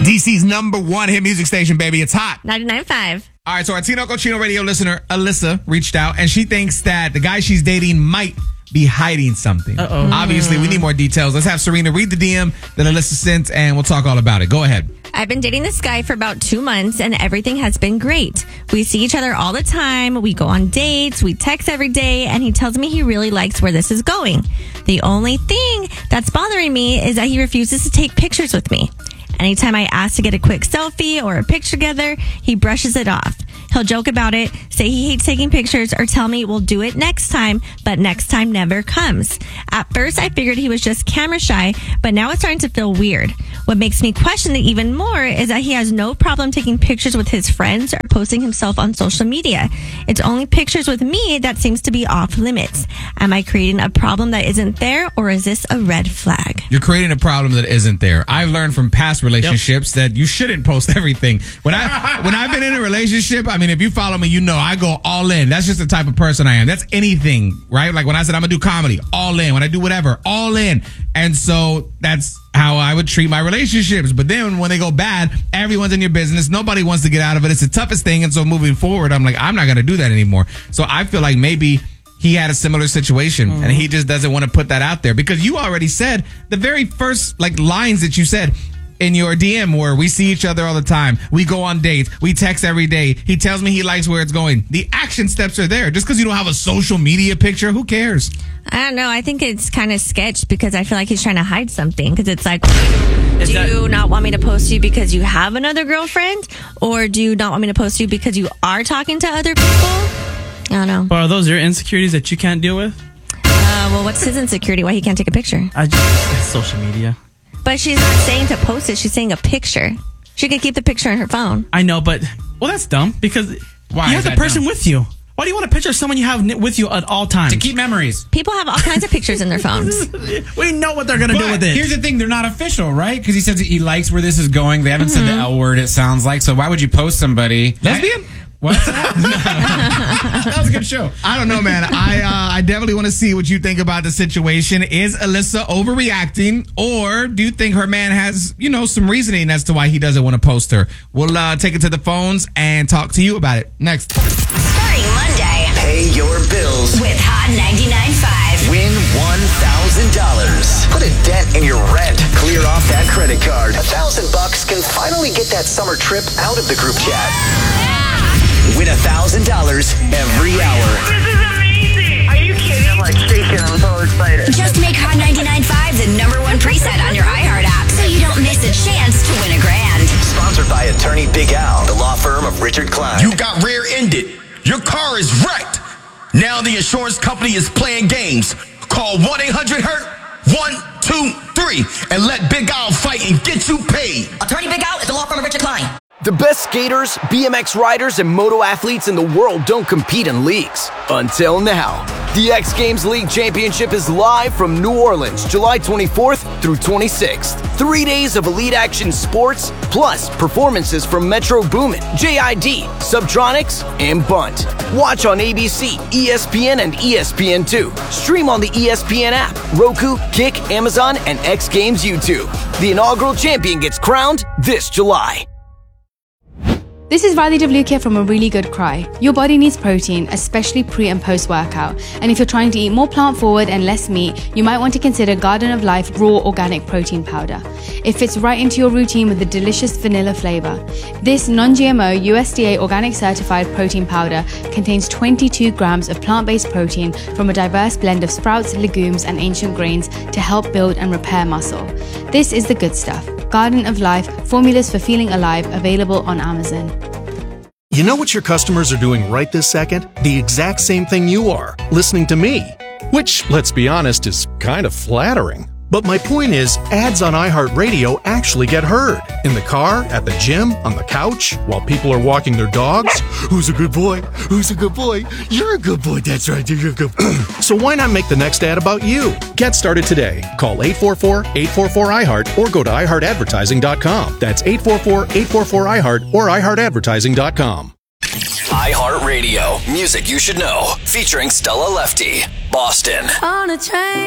DC's #1 hit music station, baby. It's hot. 99.5. All right, so our Tino Cochino radio listener, Alyssa, reached out, and she thinks that the guy she's dating might be hiding something. Uh-oh. Obviously, we need more details. Let's have Serena read the DM that Alyssa sent, and we'll talk all about it. Go ahead. I've been dating this guy for about 2 months and everything has been great. We see each other all the time. We go on dates. We text every day and he tells me he really likes where this is going. The only thing that's bothering me is that he refuses to take pictures with me. Anytime I ask to get a quick selfie or a picture together, he brushes it off. He'll joke about it, say he hates taking pictures, or tell me we'll do it next time, but next time never comes. At first, I figured he was just camera shy, but now it's starting to feel weird. What makes me question it even more is that he has no problem taking pictures with his friends or posting himself on social media. It's only pictures with me that seems to be off limits. Am I creating a problem that isn't there, or is this a red flag? You're creating a problem that isn't there. I've learned from past relationships that you shouldn't post everything. When I've been in a relationship, I mean, if you follow me, you know I go all in. That's just the type of person I am. That's anything, right? Like when I said I'm gonna do comedy, all in. When I do whatever, all in. And so that's how I would treat my relationships. But then when they go bad, everyone's in your business. Nobody wants to get out of it. It's the toughest thing. And so moving forward, I'm like, I'm not gonna do that anymore. So I feel like maybe he had a similar situation and he just doesn't want to put that out there, because you already said the very first lines that you said in your DM were, we see each other all the time. We go on dates. We text every day. He tells me he likes where it's going. The action steps are there. Just because you don't have a social media picture, who cares? I don't know. I think it's kind of sketched because I feel like he's trying to hide something. Because it's like, do you not want me to post you because you have another girlfriend? Or do you not want me to post you because you are talking to other people? I don't know. Or are those your insecurities that you can't deal with? Well, what's his insecurity? Why he can't take a picture? Social media. But she's not saying to post it. She's saying a picture. She could keep the picture on her phone. I know, but that's dumb because Why you have the person with you. Why do you want a picture of someone you have with you at all times? To keep memories. People have all kinds of pictures in their phones. We know what they're going to do with it. Here's the thing. They're not official, right? Because he says that he likes where this is going. They haven't said the L word, it sounds like. So why would you post somebody? Lesbian? What? That was a good show. I don't know, man. I definitely want to see what you think about the situation. Is Alyssa overreacting, or do you think her man has, some reasoning as to why he doesn't want to post her? We'll take it to the phones and talk to you about it next. Starting Monday, Pay your bills. with Hot 99.5. Win $1,000. Put a dent in your rent. Clear off that credit card. $1,000 can finally get that summer trip out of the group chat. Win $1,000 every hour. This is amazing! Are you kidding? I'm like shaking. I'm so excited. Just make Hot 99.5 the #1 preset on your iHeart app so you don't miss a chance to win $1,000. Sponsored by Attorney Big Al, the law firm of Richard Klein. You got rear-ended. Your car is wrecked. Now the insurance company is playing games. Call 1-800-HURT 123 and let Big Al fight and get you paid. Attorney Big Al is the law firm of Richard Klein. The best skaters, BMX riders, and moto athletes in the world don't compete in leagues. Until now. The X Games League Championship is live from New Orleans, July 24th through 26th. 3 days of elite action sports, plus performances from Metro Boomin, JID, Subtronics, and Bunt. Watch on ABC, ESPN, and ESPN2. Stream on the ESPN app, Roku, Kick, Amazon, and X Games YouTube. The inaugural champion gets crowned this July. This is Riley Devlukia from A Really Good Cry. Your body needs protein, especially pre and post workout. And if you're trying to eat more plant forward and less meat, you might want to consider Garden of Life Raw Organic Protein Powder. It fits right into your routine with a delicious vanilla flavor. This non-GMO USDA organic certified protein powder contains 22 grams of plant-based protein from a diverse blend of sprouts, legumes, and ancient grains to help build and repair muscle. This is the good stuff. Garden of Life, formulas for feeling alive, available on Amazon. You know what your customers are doing right this second? The exact same thing you are, listening to me. Which, let's be honest, is kind of flattering. But my point is, ads on iHeartRadio actually get heard. In the car, at the gym, on the couch, while people are walking their dogs. Who's a good boy? Who's a good boy? You're a good boy. That's right. You're a good boy. So why not make the next ad about you? Get started today. Call 844-844-iHeart or go to iHeartAdvertising.com. That's 844-844-iHeart or iHeartAdvertising.com. iHeartRadio. Music you should know. Featuring Stella Lefty. Boston. On a train.